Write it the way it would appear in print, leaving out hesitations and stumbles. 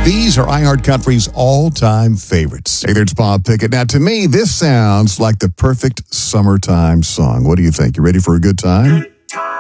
These are iHeart Country's all-time favorites. Hey there, it's Bob Pickett. Now, to me, this sounds like the perfect summertime song. What do you think? You ready for a good time?